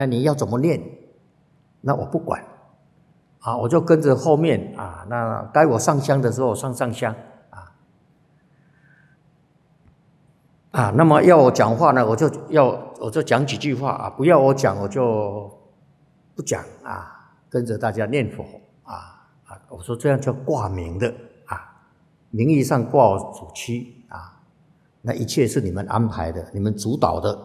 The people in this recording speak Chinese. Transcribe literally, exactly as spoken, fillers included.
那你要怎么念，那我不管啊，我就跟着后面啊，那该我上香的时候上上香啊啊，那么要我讲话呢，我就要我就讲几句话啊，不要我讲我就不讲啊，跟着大家念佛啊啊，我说这样叫挂名的啊，名义上挂我主妻啊，那一切是你们安排的，你们主导的。